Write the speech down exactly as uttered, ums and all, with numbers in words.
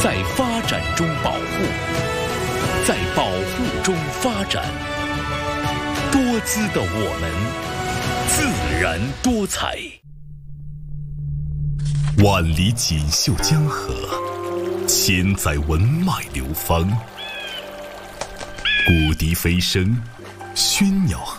在发展中保护，在保护中发展。多姿的我们，自然多彩。万里锦绣江河，千载文脉流芳。古笛飞声，喧鸟